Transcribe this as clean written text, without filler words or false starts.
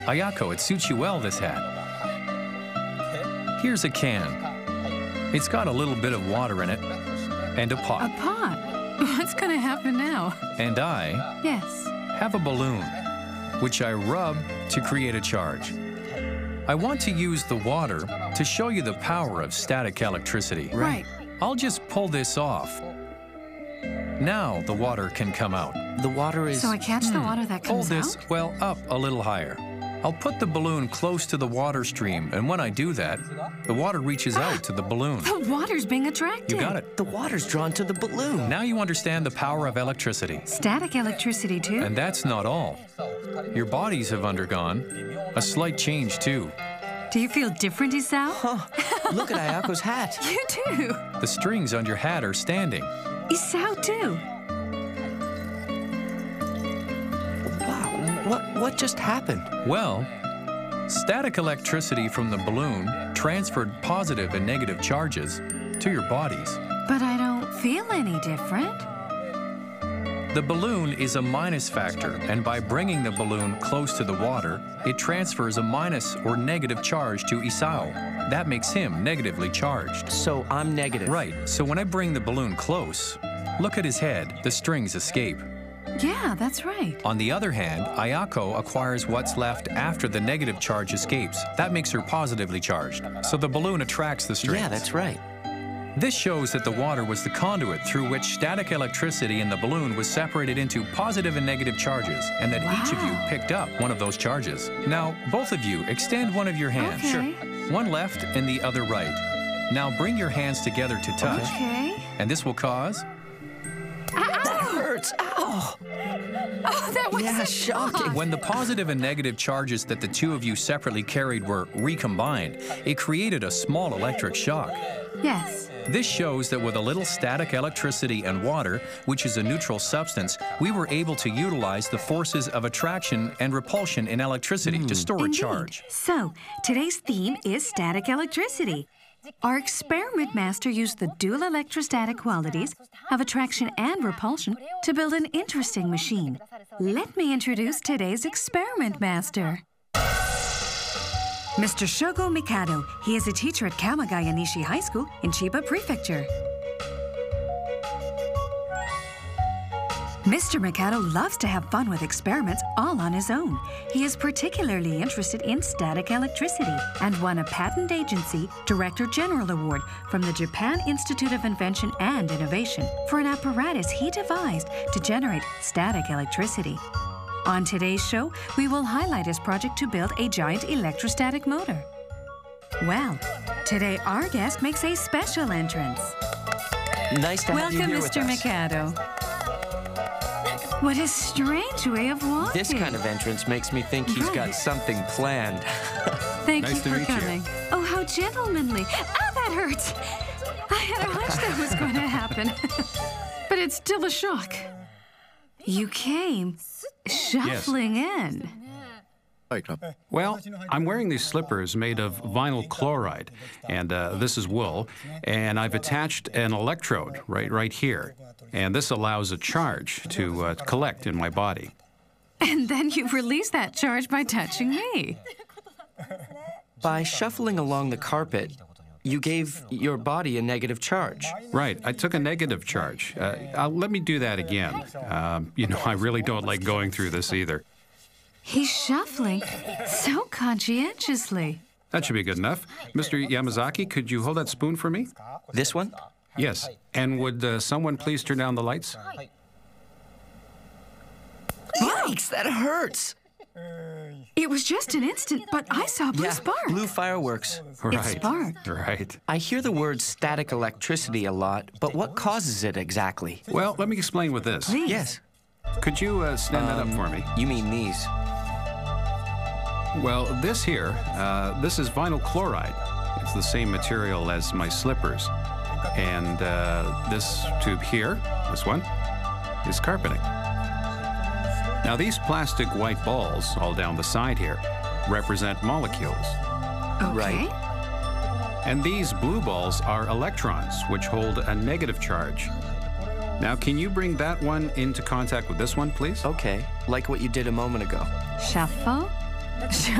Ayako, it suits you well, this hat. Here's a can. It's got a little bit of water in it and a pot. A pot? What's gonna happen now? And I Yes. have a balloon, which I rub to create a charge. I want to use the water to show you the power of static electricity. Right. I'll just pull this off. Now the water can come out. The water is... So I catch the water that Pull comes this, out? well, up a little higher. I'll put the balloon close to the water stream, and when I do that, the water reaches out to the balloon. The water's being attracted. You got it. The water's drawn to the balloon. Now you understand the power of electricity. Static electricity, too? And that's not all. Your bodies have undergone a slight change, too. Do you feel different, Isao? Huh. Look at Ayako's hat. You too. The strings on your hat are standing. Isao, too. Wow, what just happened? Well, static electricity from the balloon transferred positive and negative charges to your bodies. But I don't feel any different. The balloon is a minus factor, and by bringing the balloon close to the water, it transfers a minus or negative charge to Isao. That makes him negatively charged. So I'm negative. Right, so when I bring the balloon close, look at his head, the strings escape. Yeah, that's right. On the other hand, Ayako acquires what's left after the negative charge escapes. That makes her positively charged. So the balloon attracts the strings. Yeah, that's right. This shows that the water was the conduit through which static electricity in the balloon was separated into positive and negative charges, and that each of you picked up one of those charges. Now, both of you, extend one of your hands. Okay. Sure. One left and the other right. Now bring your hands together to touch. Okay. And this will cause... That hurts. Ow. Oh, that was Yeah, a shocking. When the positive and negative charges that the two of you separately carried were recombined, it created a small electric shock. Yes. This shows that with a little static electricity and water, which is a neutral substance, we were able to utilize the forces of attraction and repulsion in electricity to store a Indeed. charge. So, today's theme is static electricity. Our experiment master used the dual electrostatic qualities of attraction and repulsion to build an interesting machine. Let me introduce today's experiment master. Mr. Shogo Mikado. He is a teacher at Kamagaya Nishi High School in Chiba Prefecture. Mr. Mikado loves to have fun with experiments all on his own. He is particularly interested in static electricity and won a Patent Agency Director General Award from the Japan Institute of Invention and Innovation for an apparatus he devised to generate static electricity. On today's show, we will highlight his project to build a giant electrostatic motor. Well, today our guest makes a special entrance. Nice to have you Welcome, here with Mr. us. Mikado. What a strange way of walking. This kind of entrance makes me think he's got something planned. Thank Nice you to for meet you. coming. Oh, how gentlemanly. Ah, that hurts. I had a hunch that was going to happen. But it's still a shock. You came shuffling in. Well, I'm wearing these slippers made of vinyl chloride, and this is wool, and I've attached an electrode right here, and this allows a charge to collect in my body. And then you release that charge by touching me. By shuffling along the carpet, you gave your body a negative charge. Right, I took a negative charge. Let me do that again. You know, I really don't like going through this either. He's shuffling so conscientiously. That should be good enough. Mr. Yamazaki, could you hold that spoon for me? This one? Yes. And would someone please turn down the lights? Yikes, that hurts! It was just an instant, but I saw blue spark. blue fireworks. Right. sparked. Right. I hear the word static electricity a lot, but what causes it exactly? Well, let me explain with this. Please. Yes. Could you stand that up for me? You mean these? Well, this here, this is vinyl chloride. It's the same material as my slippers. And this tube here, this one, is carpeting. Now, these plastic white balls all down the side here represent molecules. Okay. Right. And these blue balls are electrons, which hold a negative charge. Now, can you bring that one into contact with this one, please? Okay, like what you did a moment ago. Shuffle. 知